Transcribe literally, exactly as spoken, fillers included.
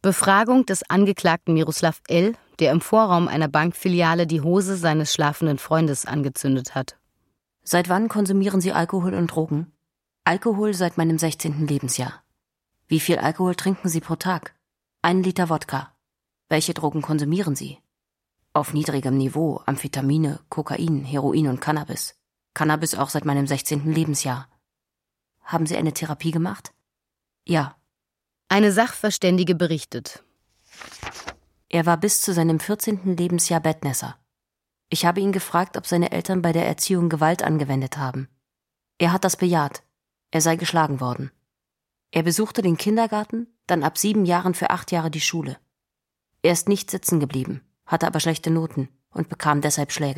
Befragung des Angeklagten Miroslav L., der im Vorraum einer Bankfiliale die Hose seines schlafenden Freundes angezündet hat. Seit wann konsumieren Sie Alkohol und Drogen? Alkohol seit meinem sechzehnten Lebensjahr. Wie viel Alkohol trinken Sie pro Tag? Ein Liter Wodka. Welche Drogen konsumieren Sie? Auf niedrigem Niveau Amphetamine, Kokain, Heroin und Cannabis. Cannabis auch seit meinem sechzehnten Lebensjahr. Haben Sie eine Therapie gemacht? Ja. Eine Sachverständige berichtet. Er war bis zu seinem vierzehnten Lebensjahr Bettnässer. Ich habe ihn gefragt, ob seine Eltern bei der Erziehung Gewalt angewendet haben. Er hat das bejaht. Er sei geschlagen worden. Er besuchte den Kindergarten, dann ab sieben Jahren für acht Jahre die Schule. Er ist nicht sitzen geblieben, hatte aber schlechte Noten und bekam deshalb Schläge.